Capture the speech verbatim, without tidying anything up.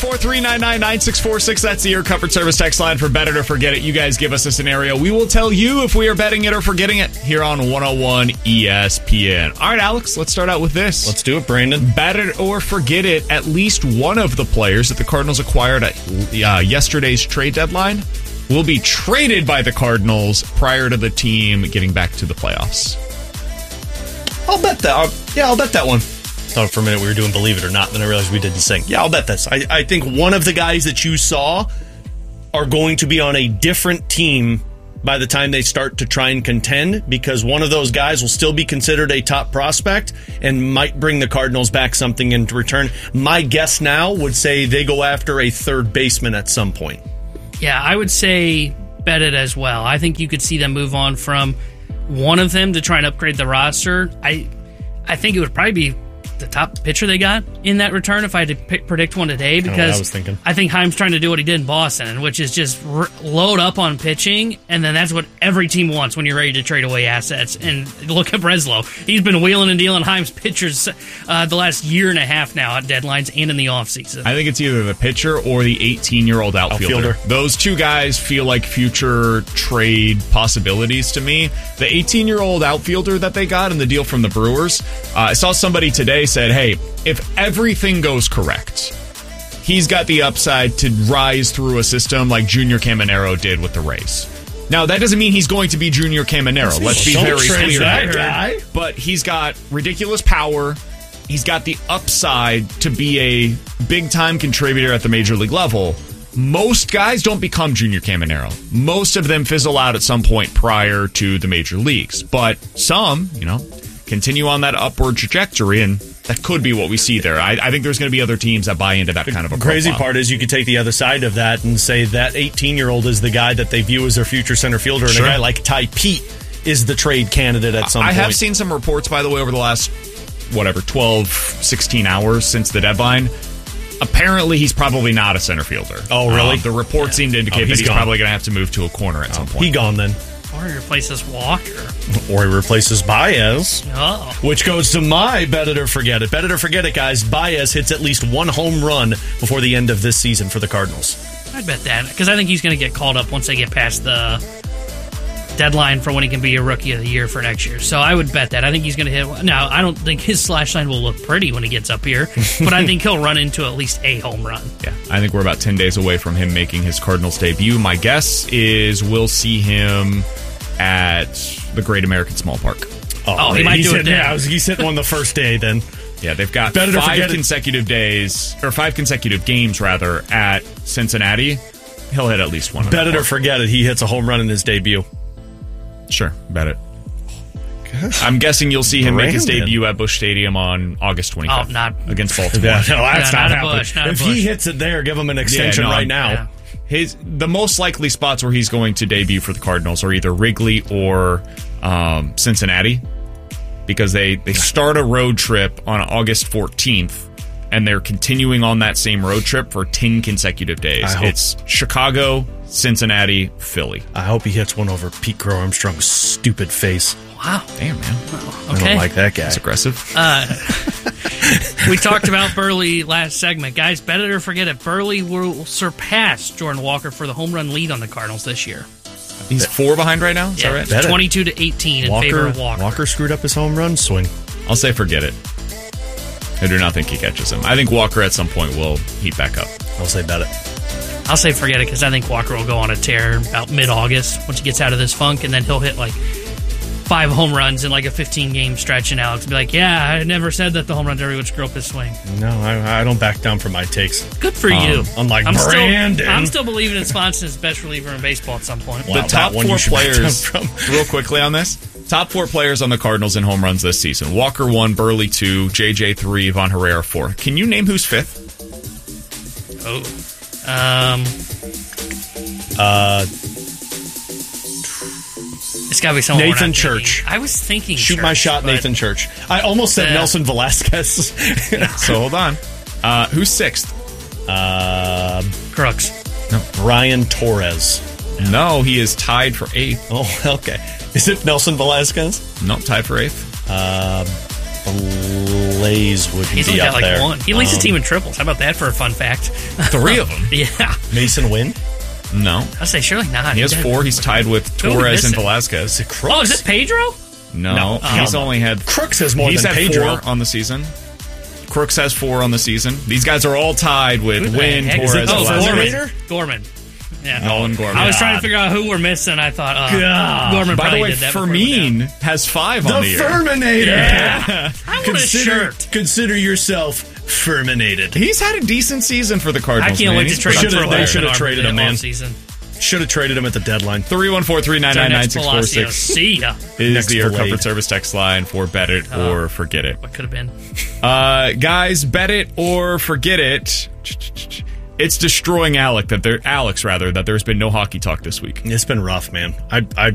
four three nine nine nine six four six. That's the Air Comfort Service text line for Bet It or Forget It. You guys give us a scenario. We will tell you if we are betting it or forgetting it here on one oh one E S P N. All right, Alex, let's start out with this. Let's do it, Brandon. Bet it or forget it. At least one of the players that the Cardinals acquired at uh, yesterday's trade deadline will be traded by the Cardinals prior to the team getting back to the playoffs. I'll bet that. I'll, yeah, I'll bet that one. Thought for a minute we were doing Believe It or Not, then I realized we didn't sing. Yeah, I'll bet this. I, I think one of the guys that you saw are going to be on a different team by the time they start to try and contend, because one of those guys will still be considered a top prospect and might bring the Cardinals back something in return. My guess now would say they go after a third baseman at some point. Yeah, I would say bet it as well. I think you could see them move on from one of them to try and upgrade the roster. I I think it would probably be the top pitcher they got in that return if I had to pick, predict one today, because I, was thinking. I think Heim's trying to do what he did in Boston, which is just r- load up on pitching, and then that's what every team wants when you're ready to trade away assets. And look at Breslow. He's been wheeling and dealing Heim's pitchers uh, the last year and a half now at deadlines and in the offseason. I think it's either the pitcher or the eighteen-year-old outfielder. outfielder. Those two guys feel like future trade possibilities to me. The eighteen-year-old outfielder that they got in the deal from the Brewers, uh, I saw somebody today said, hey, if everything goes correct, he's got the upside to rise through a system like Junior Caminero did with the Rays. Now, that doesn't mean he's going to be Junior Caminero. Let's be Don't very clear that here. Guy. But he's got ridiculous power. He's got the upside to be a big-time contributor at the major league level. Most guys don't become Junior Caminero. Most of them fizzle out at some point prior to the major leagues. But some, you know, continue on that upward trajectory, and that could be what we see there. I, I think there's going to be other teams that buy into that kind of a profile. Crazy part is you could take the other side of that and say that eighteen-year-old is the guy that they view as their future center fielder, and sure. a guy like Ty Pete is the trade candidate at some I point. I have seen some reports, by the way, over the last, whatever, twelve, sixteen hours since the deadline. Apparently, he's probably not a center fielder. Oh, really? Um, the reports yeah. seem to indicate oh, he's that he's gone. probably going to have to move to a corner at oh, some point. He gone then. Or he replaces Walker. Or he replaces Baez. Oh. Which goes to my Bet It or Forget It. Bet It or Forget It, guys. Baez hits at least one home run before the end of this season for the Cardinals. I'd bet that, because I think he's going to get called up once they get past the deadline for when he can be a Rookie of the Year for next year. So I would bet that. I think he's going to hit... Now, I don't think his slash line will look pretty when he gets up here, but I think he'll run into at least a home run. Yeah, I think we're about ten days away from him making his Cardinals debut. My guess is we'll see him at the Great American Small Park. Oh, oh he might do it there. Yeah, he's hitting one the first day then. Yeah, they've got five consecutive days, or five consecutive games, rather, at Cincinnati. He'll hit at least one. Bet it or forget it, he hits a home run in his debut. Sure, bet it. Gosh. I'm guessing you'll see him Brandon. make his debut at Busch Stadium on August twenty-fifth. Oh, not against Baltimore. Yeah, no, that's yeah, not, not happening. Busch, not if he hits it there, give him an extension yeah, no, right now. Yeah. His the most likely spots where he's going to debut for the Cardinals are either Wrigley or um, Cincinnati, because they, they start a road trip on August fourteenth, and they're continuing on that same road trip for ten consecutive days. It's Chicago, Cincinnati, Philly. I hope he hits one over Pete Crow Armstrong's stupid face. Wow. Damn, man. Well, okay. I don't like that guy. It's aggressive. Uh, we talked about Burley last segment. Guys, bet it or forget it, Burley will surpass Jordan Walker for the home run lead on the Cardinals this year. He's four behind right now? Is yeah, that right? twenty-two to eighteen in Walker, favor of Walker. Walker screwed up his home run swing. I'll say forget it. I do not think he catches him. I think Walker at some point will heat back up. I'll say bet it. I'll say forget it, because I think Walker will go on a tear about mid-August once he gets out of this funk, and then he'll hit like five home runs in like a fifteen-game stretch, and Alex will be like, yeah, I never said that the home run derby would screw up his swing. No, I, I don't back down from my takes. Good for um, you. Unlike I'm Brandon. Still, I'm still believing in Swanson's best reliever in baseball at some point. Wow, the top four players, real quickly on this, top four players on the Cardinals in home runs this season. Walker one, Burley two, J J three, Von Herrera four. Can you name who's fifth? Oh. Um... Uh, it's got to be someone. Nathan Church. I was thinking. Shoot Church, my shot, Nathan Church. I almost said uh, Nelson Velasquez. So hold on. Uh, who's sixth? Uh, Crooks. No. Ryan Torres. No, he is tied for eighth. Oh, okay. Is it Nelson Velasquez? Nope, tied for eighth. Uh, Blaze would He's be only up got like there. one. He leads Um, the team in triples. How about that for a fun fact? Three of them. Yeah. Mason Wynn? No. I say surely not. He has four. He's tied with Who are we Torres and missing? Velasquez. Oh, is it Pedro? No, No, he's no. only had Crooks has more he's than had Pedro. four on the season. Crooks has four on the season. These guys are all tied with Who the Wynn, heck Torres, is it? Oh, Velasquez. Gorman. Gorman. Yeah. Nolan Gorman. I was trying to God. figure out who we're missing. I thought, uh, God. Gorman By the probably way, did that before we Fermin went has five The on the year. Ferminator! Yeah. I want a Consider, shirt. consider yourself Ferminated. He's had a decent season for the I Cardinals. can't man. wait to He's trade pretty him should've- for they Larkin should've Armor traded the him, man. offseason. Should have traded him at the deadline. three one four, three nine nine, nine six four six See ya. is Next the Air Blade. Comfort Service text line for bet it or forget it. What could have been? Uh, guys, bet it or forget it. It's destroying Alec that there, Alex rather, that there's been no hockey talk this week. It's been rough, man. I I